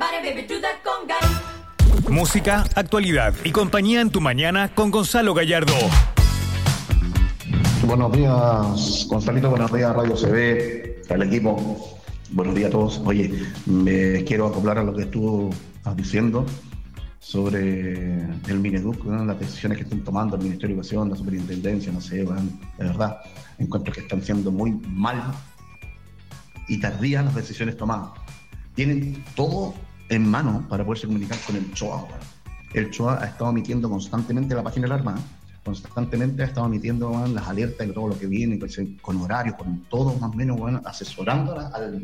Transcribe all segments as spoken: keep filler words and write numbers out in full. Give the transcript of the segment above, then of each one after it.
Música, actualidad y compañía en tu mañana con Gonzalo Gallardo. Buenos días, Gonzalito, buenos días, Radio C B, al equipo, buenos días a todos. Oye, me quiero acoplar a lo que estuvo diciendo sobre el Mineduc, ¿no? Las decisiones que están tomando el Ministerio de Educación, la Superintendencia, no sé, bueno, de verdad, encuentro que están siendo muy mal y tardías las decisiones tomadas. Tienen todo en mano para poderse comunicar con el C H O A. Bueno. El C H O A ha estado emitiendo constantemente la página de la Armada, constantemente ha estado emitiendo, bueno, las alertas de todo lo que viene, con horarios, con todo más o menos, bueno, asesorando al, al,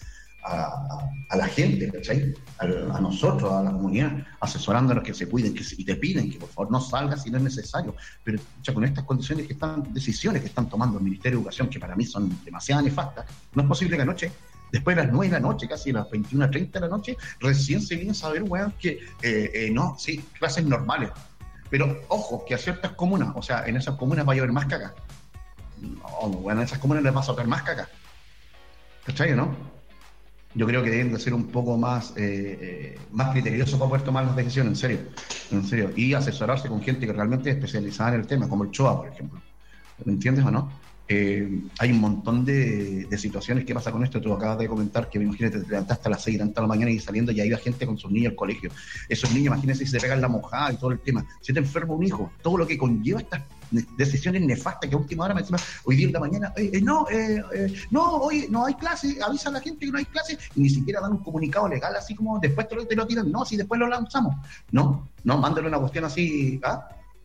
a, a la gente, ¿cachai? A, a nosotros, a la comunidad, asesorándonos que se cuiden, que se, y te piden que por favor no salgas si no es necesario. Pero ya con estas condiciones que están, decisiones que están tomando el Ministerio de Educación, que para mí son demasiado nefastas, no es posible que anoche, después de las nueve de la noche, casi las veintiuna treinta de la noche, recién se viene a saber, weón, que eh, eh, no, sí, clases normales. Pero ojo, que a ciertas comunas, o sea, en esas comunas va a llover más caca. No, bueno, en esas comunas les va a soltar más caca. ¿Cachai, no? Yo creo que deben de ser un poco más, eh, eh, más criteriosos para poder tomar las decisiones, en serio. En serio. Y asesorarse con gente que realmente es especializada en el tema, como el C H O A, por ejemplo. ¿Me entiendes o no? Eh, hay un montón de, de situaciones. ¿Qué pasa con esto? Tú acabas de comentar que, imagínate, te levantaste a las seis de la mañana y saliendo ya iba gente con sus niños al colegio. Esos niños, imagínense si se pegan la mojada y todo el tema. Si te enferma un hijo, todo lo que conlleva estas decisiones nefastas que a última hora me encima, hoy día en la mañana, eh, eh, no, eh, eh, no, hoy no hay clase, avisa a la gente que no hay clase y ni siquiera dan un comunicado legal así como después te lo, te lo tiran. No, si después lo lanzamos. No, no, mándale una cuestión así, ¿ah?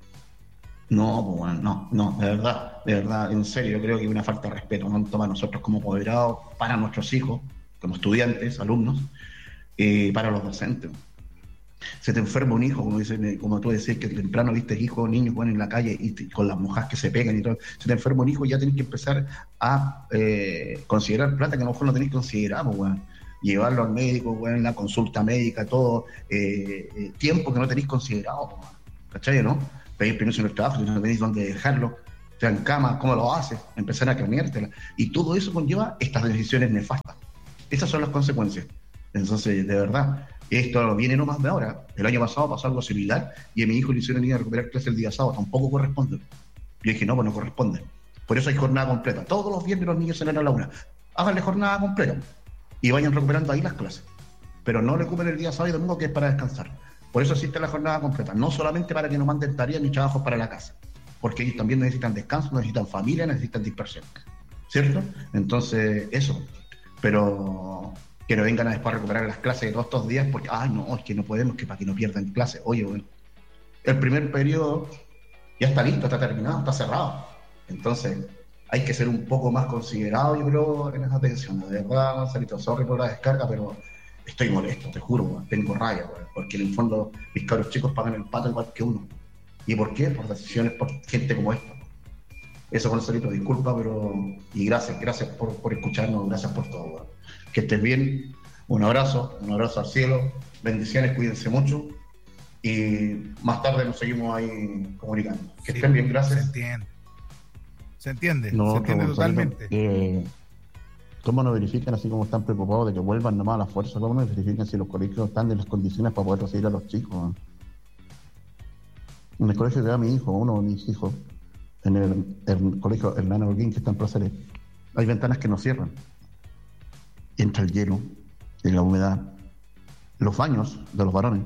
No, pues bueno, no, no, de verdad, de verdad, en serio, yo creo que hay una falta de respeto, no para nosotros como apoderados, para nuestros hijos, como estudiantes, alumnos, y para los docentes. Se te enferma un hijo, como dicen, como tú decís, que temprano viste hijos, niños bueno, en la calle y te, con las mojas que se pegan y todo. Se te enferma un hijo y ya tenés que empezar a eh, considerar plata que a lo mejor no tenés considerado, bueno. Llevarlo al médico, bueno, la consulta médica, todo, eh, eh, tiempo que no tenés considerado, bueno. ¿Cachai, no? Pedir permiso en el trabajo, si no tenéis dónde dejarlo, te en cama, ¿cómo lo haces? Empezar a cambiártela. Y todo eso conlleva estas decisiones nefastas. Esas son las consecuencias. Entonces, de verdad, esto viene no más de ahora. El año pasado pasó algo similar y a mi hijo le hicieron ir a recuperar clases el día sábado. Tampoco corresponde. Yo dije, no, pues no corresponde. Por eso hay jornada completa. Todos los viernes los niños salen a la una. Háganle jornada completa y vayan recuperando ahí las clases. Pero no recuperen el día sábado y domingo, que es para descansar. Por eso existe la jornada completa, no solamente para que no manden tareas ni trabajos para la casa, porque ellos también necesitan descanso, necesitan familia, necesitan dispersión, ¿cierto? Entonces, eso. Pero que no vengan a después recuperar las clases de todos estos días, porque, ay, no, es que no podemos, que para que no pierdan clases. Oye, bueno, el primer periodo ya está listo, está terminado, está cerrado. Entonces, hay que ser un poco más considerado, yo creo, en esas decisiones. De verdad, Gonzalito, sorry por la descarga, pero estoy molesto, te juro, man. Tengo rabia, man, porque en el fondo mis cabros chicos pagan el pato igual que uno. ¿Y por qué? Por decisiones, por gente como esta. Eso, Gonzalito, disculpa, pero... Y gracias, gracias por, por escucharnos, gracias por todo, man. Que estés bien, un abrazo, un abrazo al cielo, bendiciones, cuídense mucho, y más tarde nos seguimos ahí comunicando. Que sí, estén bien, gracias. Se entiende, se entiende, no, se entiende totalmente. Eh... ¿Cómo no verifican, así como están preocupados de que vuelvan nomás a la fuerza? ¿Cómo no verifican si los colegios están en las condiciones para poder recibir a los chicos? En el colegio que va mi hijo, uno de mis hijos, en el, el colegio Hernán Holguín, que está en Plaza Arenas, hay ventanas que no cierran. Entra el hielo, la humedad, los baños de los varones,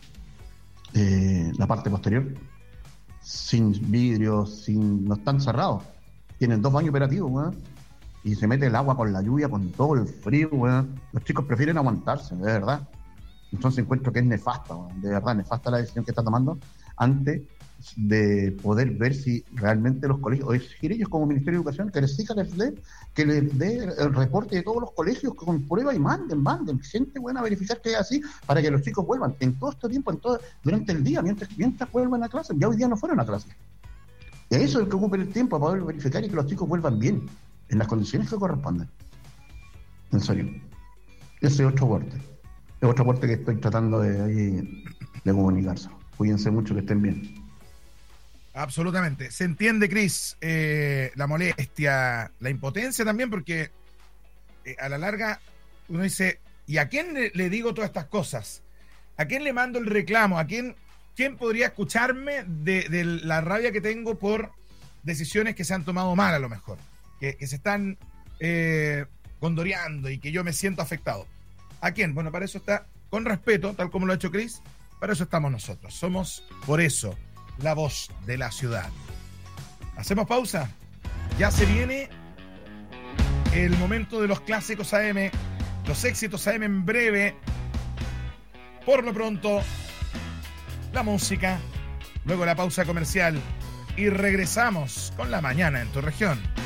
eh, la parte posterior, sin vidrios, sin, no están cerrados. Tienen dos baños operativos, ¿no? Y se mete el agua con la lluvia, con todo el frío, weón. Los chicos prefieren aguantarse, de verdad. Entonces encuentro que es nefasta, weón. De verdad, nefasta la decisión que está tomando antes de poder ver si realmente los colegios, o exigir ellos como Ministerio de Educación, que les exija que les dé, que les dé el reporte de todos los colegios con prueba y manden, manden, gente buena a verificar que es así, para que los chicos vuelvan en todo este tiempo, en todo, durante el día, mientras, mientras vuelvan a clase. Ya hoy día no fueron a clase. Y a eso es el que ocupen el tiempo, para poder verificar y que los chicos vuelvan bien, en las condiciones que corresponden. En serio. Ese es otro aporte. Es otro aporte que estoy tratando de, de, de comunicarse. Cuídense mucho, que estén bien. Absolutamente. Se entiende, Cris, eh, la molestia, la impotencia también, porque eh, a la larga uno dice, ¿Y a quién le, le digo todas estas cosas? ¿A quién le mando el reclamo? ¿A quién, quién podría escucharme de, de la rabia que tengo por decisiones que se han tomado mal a lo mejor? Que, que se están eh, condoreando y que yo me siento afectado. ¿A quién? Bueno, para eso está, con respeto, tal como lo ha hecho Cris, para eso estamos nosotros. Somos, por eso, la voz de la ciudad. ¿Hacemos pausa? Ya se viene el momento de los clásicos A M, los éxitos A M en breve. Por lo pronto, la música, luego la pausa comercial y regresamos con la mañana en tu región.